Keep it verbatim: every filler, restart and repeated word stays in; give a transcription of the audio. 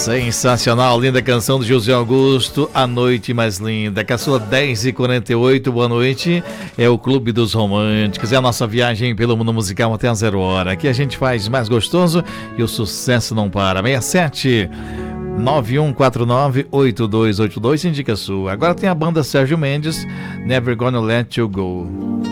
Sensacional, linda canção do José Augusto, A Noite Mais Linda. Caçula dez e quarenta e oito, boa noite. É o Clube dos Românticos, é a nossa viagem pelo mundo musical até a zero hora. Aqui a gente faz mais gostoso e o sucesso não para. sessenta e sete, nove um quatro nove, oito dois oito dois, indica a sua. Agora tem a banda Sérgio Mendes, Never Gonna Let You Go.